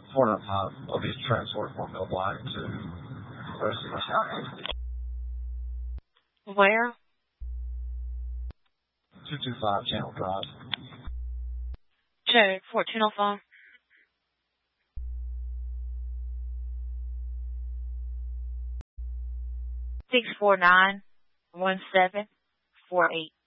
405 will be transport from Mill Black to the rest of the county. Where? 225 Channel Drive. Check 1405. 649-1748.